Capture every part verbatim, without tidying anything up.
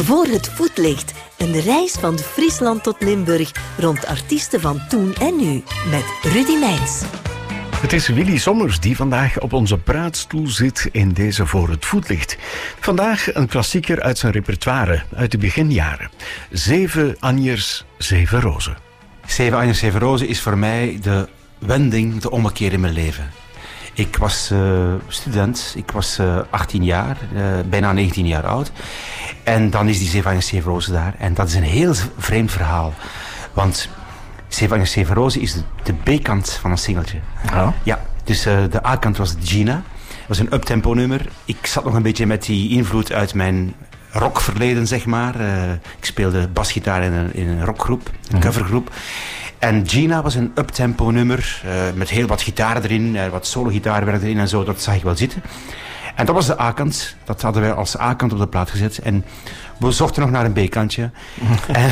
Voor het voetlicht. Een reis van Friesland tot Limburg rond artiesten van toen en nu. Met Rudy Meijns. Het is Willy Sommers die vandaag op onze praatstoel zit in deze Voor het voetlicht. Vandaag een klassieker uit zijn repertoire uit de beginjaren. Zeven anjers, zeven rozen. Zeven anjers, zeven rozen is voor mij de wending, de ommekeer in mijn leven. Ik was uh, student, ik was uh, achttien jaar, uh, bijna negentien jaar oud. En dan is die Zeven anjers, zeven rozen daar. En dat is een heel vreemd verhaal. Want Zeven anjers, zeven rozen is de, de B-kant van een singeltje. Oh. Ja, dus uh, de A-kant was Gina. Dat was een uptempo nummer. Ik zat nog een beetje met die invloed uit mijn rockverleden, zeg maar. Uh, ik speelde basgitaar in een, in een rockgroep, een mm-hmm. covergroep. En Gina was een uptempo nummer, uh, met heel wat gitaar erin, uh, wat solo-gitaarwerk erin en zo, dat zag ik wel zitten. En dat was de A-kant, dat hadden wij als A-kant op de plaat gezet. En we zochten nog naar een B-kantje. en,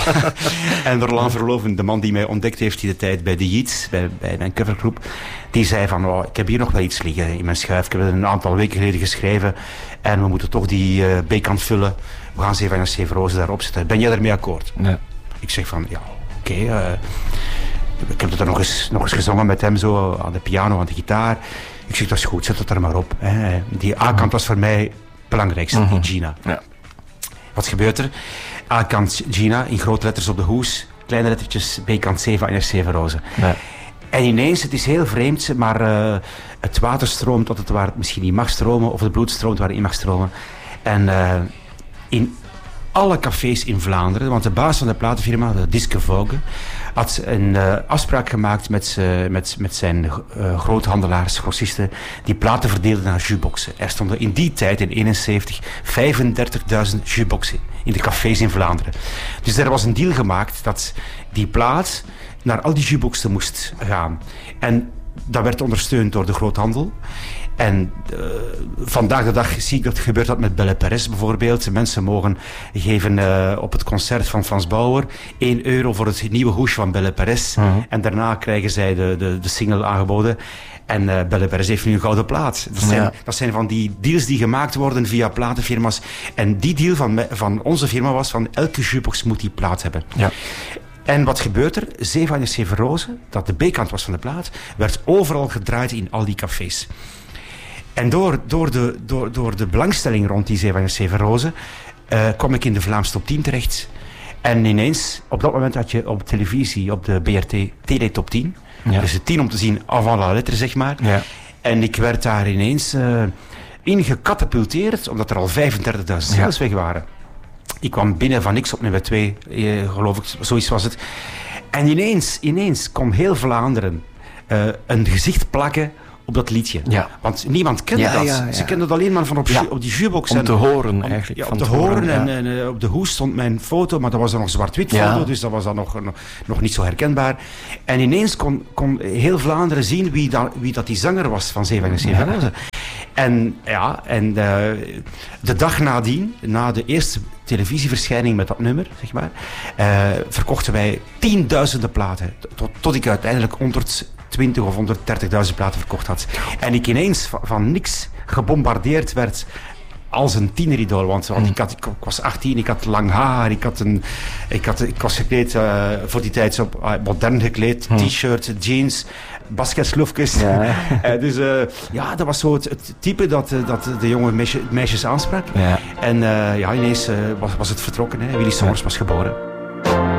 en Roland Verloven, de man die mij ontdekt heeft die de tijd bij de Yeats, bij, bij mijn covergroep, die zei van, oh, ik heb hier nog wel iets liggen in mijn schuif. Ik heb het een aantal weken geleden geschreven en we moeten toch die uh, B-kant vullen. We gaan Zeven anjers, zeven rozen daarop zetten. Ben jij ermee akkoord? Ja. Ik zeg van, ja, oké. Okay, uh, ik heb het er nog eens, nog eens gezongen met hem, zo aan de piano, aan de gitaar. Ik zeg, dat is goed, zet het er maar op. Hè. Die A-kant was voor mij het belangrijkste, mm-hmm. die Gina. Ja. Wat gebeurt er? A-kant Gina, in grote letters op de hoes, kleine lettertjes, B-kant Zeven anjers, zeven rozen. Ja. En ineens, het is heel vreemd, maar uh, het water stroomt tot het waar het misschien niet mag stromen, of het bloed stroomt waar het niet mag stromen. En uh, in alle cafés in Vlaanderen, want de baas van de platenfirma, de Disque Vogue, had een uh, afspraak gemaakt met, uh, met, met zijn uh, groothandelaars, grossisten, die platen verdeelden naar jukeboxen. Er stonden in die tijd, in eenenzeventig, vijfendertigduizend jukeboxen in de cafés in Vlaanderen. Dus er was een deal gemaakt dat die plaat naar al die jukeboxen moest gaan. En dat werd ondersteund door de groothandel. En uh, vandaag de dag zie ik dat gebeurt dat met Belle Perez bijvoorbeeld. Mensen mogen geven uh, op het concert van Frans Bauer één euro voor het nieuwe hoesje van Belle Perez. Uh-huh. En daarna krijgen zij de, de, de single aangeboden. En uh, Belle Perez heeft nu een gouden plaat. Dat zijn, ja. dat zijn van die deals die gemaakt worden via platenfirma's. En die deal van, van onze firma was van elke jukebox moet die plaat hebben. Ja. En wat gebeurt er? Zeven anjers, zeven rozen, dat de B-kant was van de plaat, werd overal gedraaid in al die cafés. En door, door, de, door, door de belangstelling rond die Zeven anjers, zeven rozen uh, kwam ik in de Vlaamse top tien terecht. En ineens, op dat moment had je op televisie, op de B R T, Tele Top tien. Ja. Dus de tien om te zien avant la lettre, zeg maar. Ja. En ik werd daar ineens uh, in gecatapulteerd, omdat er al vijfendertigduizend singles ja. weg waren. Ik kwam binnen van niks op nummer twee, eh, geloof ik, zoiets was het. En ineens, ineens kon heel Vlaanderen uh, een gezicht plakken op dat liedje. Ja. Want niemand kende ja, dat. Ja, ja. Ze kenden het alleen maar van op, ja. op die jukebox. Om en, te horen om, eigenlijk. Ja, van om te horen. horen en, ja. en uh, op de hoes stond mijn foto, maar dat was dan nog zwart-wit foto, ja. dus dat was dan nog, nog, nog niet zo herkenbaar. En ineens kon, kon heel Vlaanderen zien wie, da, wie dat die zanger was van Zeven anjers, zeven rozen. En ja, en uh, de dag nadien, na de eerste televisieverschijning met dat nummer, zeg maar, uh, verkochten wij tienduizenden platen. Tot, tot ik uiteindelijk honderdtwintig of honderddertigduizend platen verkocht had. En ik ineens van, van niks gebombardeerd werd als een tieneridool. Want, want ik, had, ik, ik was achttien, ik had lang haar, ik, had een, ik, had, ik was gekleed uh, voor die tijd op, uh, modern gekleed, hmm. t-shirt, jeans, basketsloefjes. Ja. uh, dus uh, ja, dat was zo het, het type dat, uh, dat de jonge meisje, meisjes aansprak. Ja. En uh, ja, ineens uh, was, was het vertrokken. Hè. Willy Sommers ja. was geboren.